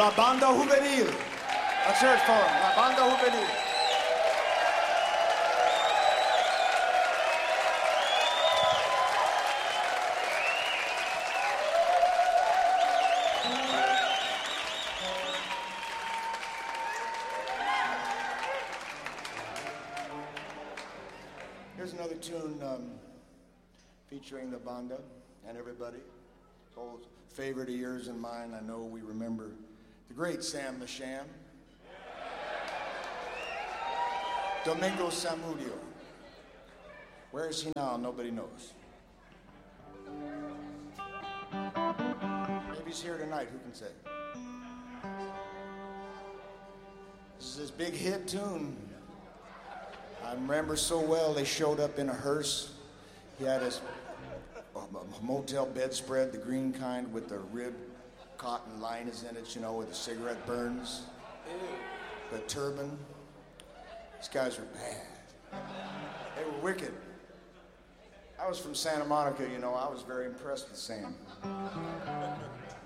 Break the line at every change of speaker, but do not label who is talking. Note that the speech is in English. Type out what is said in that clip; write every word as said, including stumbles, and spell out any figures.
La Banda Juvenil. Let's hear it for them. La Banda Juvenil. Here's another tune um, featuring the Banda and everybody. Old favorite of yours and mine. I know we remember the great Sam the Sham. Domingo Samudio. Where is he now? Nobody knows. Maybe he's here tonight. Who can say? This is his big hit tune. I remember so well, they showed up in a hearse. He had his a motel bedspread, the green kind with the ribbed cotton liners in it, you know, where the cigarette burns. The turban. These guys were bad. They were wicked. I was from Santa Monica, you know. I was very impressed with Sam.